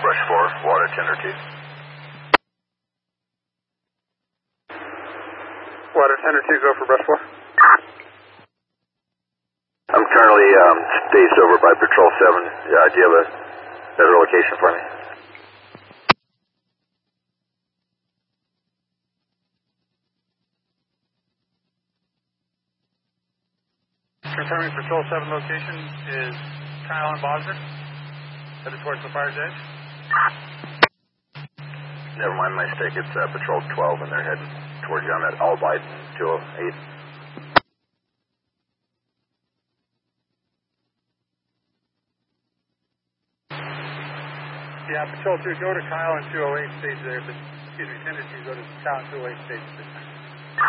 Bush 4, water tender 2. Water tender 2, go for brush 4. I'm currently spaced over by Patrol 7. Yeah, do you have a better location for me? Confirming Patrol 7 location is Kyle and Bosner, headed towards the fire's edge. Never mind my mistake, it's Patrol 12 and they're heading towards you. I'm at Albite 208. Yeah, Patrol 2, go to Kyle and 208, stage there, but, excuse me, tender 2, go to Kyle and 208, stage there.